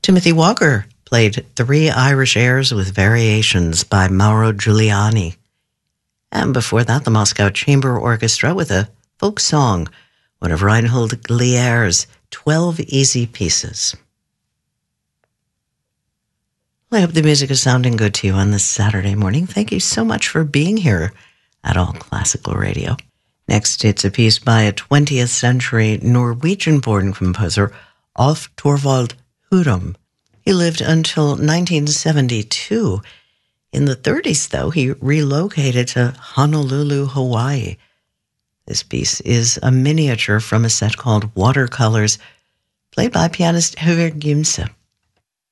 Timothy Walker played Three Irish Airs with Variations by Mauro Giuliani. And before that, the Moscow Chamber Orchestra with a folk song, one of Reinhold Glier's 12 Easy Pieces. Well, I hope the music is sounding good to you on this Saturday morning. Thank you so much for being here at All Classical Radio. Next, it's a piece by a 20th century Norwegian-born composer, Alf Torvald Hudum. He lived until 1972. In the 30s, though, he relocated to Honolulu, Hawaii. This piece is a miniature from a set called Watercolors, played by pianist Høvig Gimse.